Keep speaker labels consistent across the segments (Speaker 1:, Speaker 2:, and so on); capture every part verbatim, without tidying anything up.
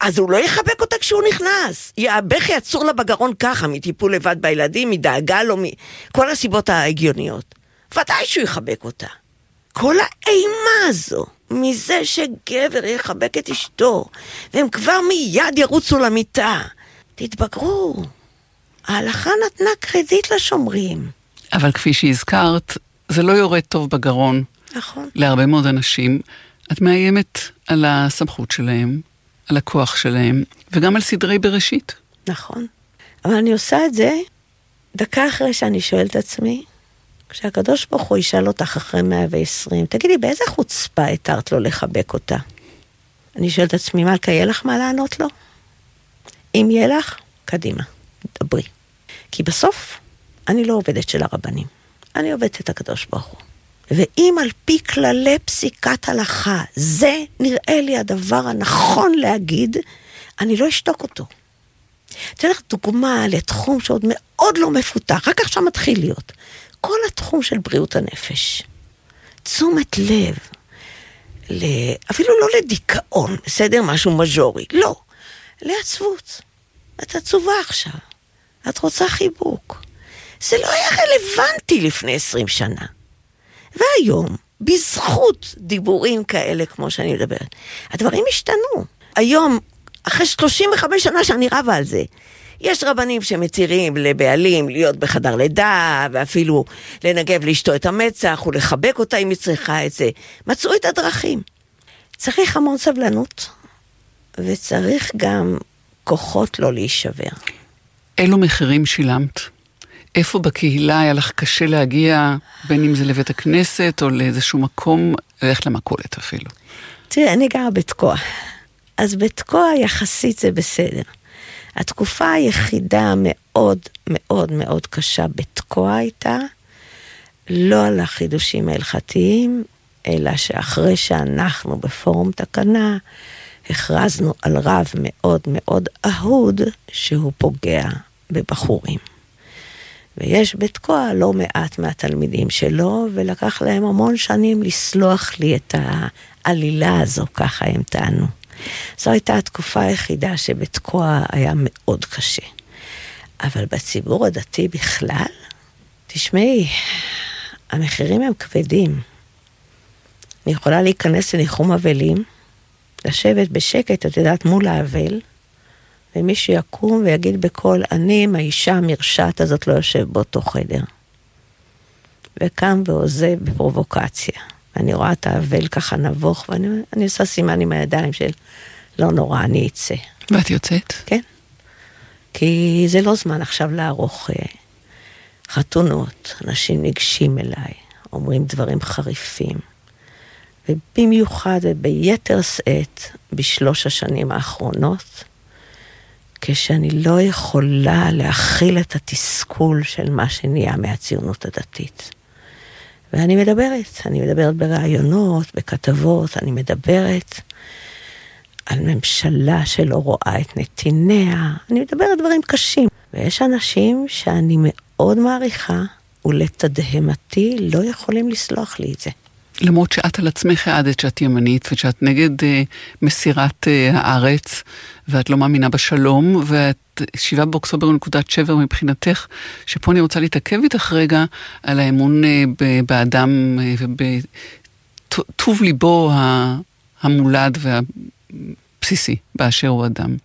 Speaker 1: אז הוא לא יחבק אותה כשהוא נכנס. הבכי עצור לה בגרון ככה, מטיפול לבד בילדים, מדאגה לו, כל הסיבות ההגיוניות. ודאי שהוא יחבק אותה. כל האימה הזו, מזה שגבר יחבק את אשתו, והם כבר מיד ירוצו למיטה. תתבגרו. ההלכה נתנה קרדיט לשומרים.
Speaker 2: אבל כפי שהזכרת, זה לא יורד טוב בגרון.
Speaker 1: נכון.
Speaker 2: להרבה מאוד אנשים. את מאיימת על הסמכות שלהם, על הכוח שלהם, וגם על סדרי בראשית.
Speaker 1: נכון. אבל אני עושה את זה דקה אחרי שאני שואלת עצמי, כשהקדוש ברוך הוא ישאל אותך אחרי מאה ועשרים, תגידי, באיזה חוצפה התרת לו לחבק אותה? אני שואלת עצמי, מלכה, יהיה לך מה לענות לו? אם יהיה לך, קדימה, דברי. כי בסוף, אני לא עובדת של הרבנים. אני עובדת את הקדוש ברוך הוא. ואם על פי כללי פסיקת הלכה, זה נראה לי הדבר הנכון להגיד, אני לא אשתוק אותו. אתן לך דוגמה לתחום שעוד מאוד לא מפותח, רק עכשיו מתחיל להיות. כל התחום של בריאות הנפש. תשומת לב, אפילו לא לדיכאון, בסדר, משהו מז'ורי, לא, לעצבות. את עצובה עכשיו, את רוצה חיבוק. זה לא היה רלוונטי לפני עשרים שנה. והיום, בזכות דיבורים כאלה כמו שאני מדברת, הדברים השתנו. היום, אחרי שלושים וחמש שנה שאני רבה על זה, יש רבנים שמצירים לבעלים להיות בחדר לידה, ואפילו לנגב לאשתו את המצח, ולחבק אותה אם היא צריכה את זה. מצאו את הדרכים. צריך המון סבלנות, וצריך גם כוחות לא להישבר.
Speaker 2: אילו מחירים שילמת? איפה בקהילה היה לך קשה להגיע, בין אם זה לבית הכנסת, או לאיזשהו מקום, ללכת למכולת אפילו?
Speaker 1: תראה, אני גרה בתקוע. אז בתקוע יחסית זה בסדר. התקופה היחידה מאוד מאוד מאוד קשה בתקוע הייתה, לא על החידושים ההלכתיים, אלא שאחרי שאנחנו בפורום תקנה, הכרזנו על רב מאוד מאוד אהוד, שהוא פוגע בבחורים. ויש בתקוע לא מעט מהתלמידים שלו, ולקח להם המון שנים לסלוח לי את העלילה הזו, ככה הם טענו. זו הייתה התקופה היחידה שבתקוע היה מאוד קשה. אבל בציבור הדתי בכלל, תשמעי, המחירים הם כבדים. אני יכולה להיכנס לניחום אבלים, לשבת בשקט, את יודעת, מול האבל, ומישהו יקום ויגיד בקול, אני, האישה המרשעת הזאת לא יושב באותו חדר. וקם ועוזב בפרובוקציה. אני רואה את האבל ככה נבוך, ואני אני עושה סימן עם הידיים של, לא נורא, אני אצא.
Speaker 2: ואת יוצאת?
Speaker 1: כן. כי זה לא זמן עכשיו לערוך אה, חתונות. אנשים ניגשים אליי, אומרים דברים חריפים. ובמיוחד וביתר שאת, בשלוש השנים האחרונות, כשאני לא יכולה להכיל את התסכול של מה שנהיה מהציונות הדתית. ואני מדברת, אני מדברת ברעיונות, בכתבות, אני מדברת על ממשלה שלא רואה את נתיניה, אני מדברת דברים קשים. ויש אנשים שאני מאוד מעריכה, ולתדהמתי לא יכולים לסלוח לי את זה.
Speaker 2: למרות שאת על עצמך העדת שאת ימנית, ושאת נגד אה, מסירת אה, הארץ, ואת לא מאמינה בשלום, ואת שבעה באוקטובר נקודת שבר מבחינתך, שפה אני רוצה להתעכב איתך רגע, על האמון אה, באדם, אה, ובטוב ליבו המולד והבסיסי, באשר הוא אדם.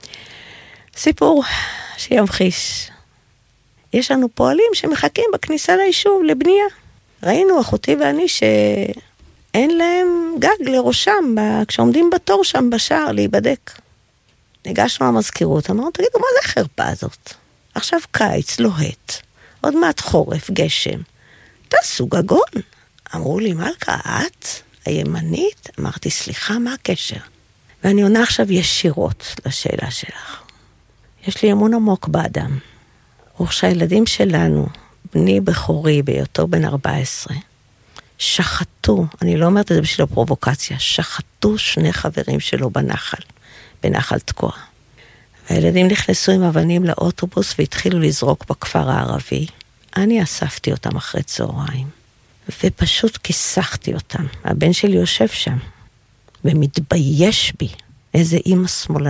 Speaker 1: סיפור שימחיש. יש לנו פועלים שמחכים בכניסה ליישוב לבנייה. ראינו, אחותי ואני, שאין להם גג לראשם, כשעומדים בתור שם בשער להיבדק. ניגשנו למזכירות, אמרנו, תגידו, מה זה החרפה הזאת? עכשיו קיץ, לוהט, עוד מעט חורף, גשם. תעשו גגון. אמרו לי, מלכה, את הימנית? אמרתי, סליחה, מה הקשר? ואני עונה עכשיו ישירות לשאלה שלך. יש לי אמון עמוק באדם. וכשהילדים שלנו, בני בכורי בהיותו בן ארבע עשרה, שחטו, אני לא אומרת את זה בשביל הפרובוקציה, שחטו שני חברים שלו בנחל, בנחל תקוע. והילדים נכנסו עם אבנים לאוטובוס והתחילו לזרוק בכפר הערבי. אני אספתי אותם אחרי צהריים, ופשוט כיסחתי אותם. הבן שלי יושב שם, ומתבייש בי, איזה אמא שמאלנית.